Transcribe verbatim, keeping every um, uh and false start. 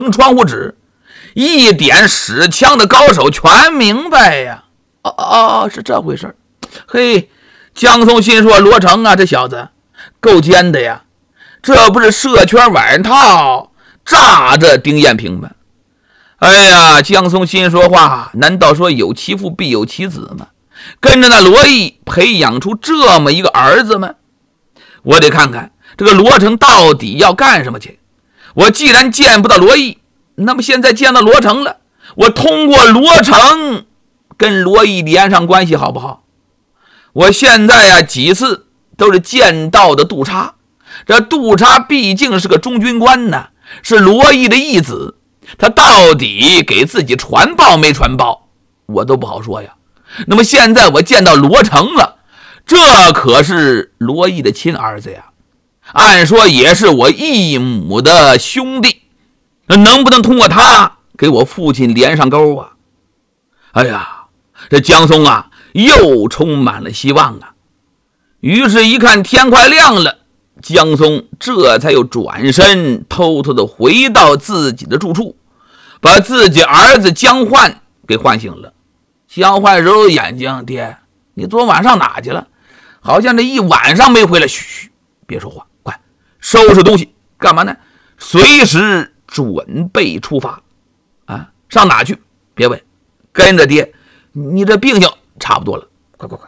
窗户纸，一点使枪的高手全明白呀。哦哦，是这回事。嘿，江松心说，罗成啊，这小子够奸的呀，这不是设圈玩套炸着丁艳萍吗？哎呀，江松心说话，难道说有其父必有其子吗？跟着那罗毅培养出这么一个儿子吗？我得看看这个罗成到底要干什么去。我既然见不到罗毅，那么现在见到罗成了，我通过罗成跟罗毅连上关系好不好？我现在呀、啊、几次都是见到的杜叉，这杜叉毕竟是个中军官呢，是罗毅的义子，他到底给自己传报没传报我都不好说呀。那么现在我见到罗成了，这可是罗毅的亲儿子呀，按说也是我义母的兄弟，能不能通过他给我父亲连上钩啊？哎呀，这江松啊又充满了希望啊。于是一看天快亮了，江松这才又转身偷偷的回到自己的住处，把自己儿子江焕给唤醒了。江焕揉揉眼睛，爹，你昨晚上哪去了？好像这一晚上没回来。嘘嘘，别说话，快收拾东西，干嘛呢？随时准备出发啊！上哪去？别问，跟着爹。你这病情差不多了，快快快，